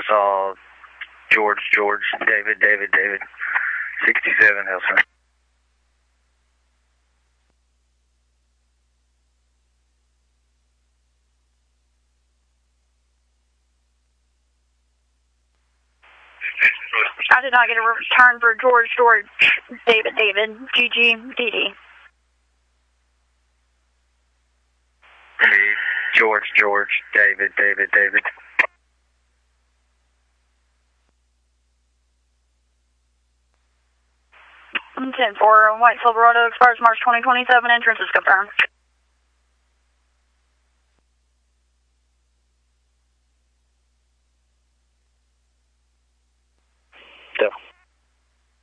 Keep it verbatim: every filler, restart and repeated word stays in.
saw George, George, David, David, David, sixty-seven, Helson. I did not get a return for George, George, David, David, G G, D D. George, George, David, David, David. ten four, White Silverado expires March twenty twenty-seven, entrance is confirmed.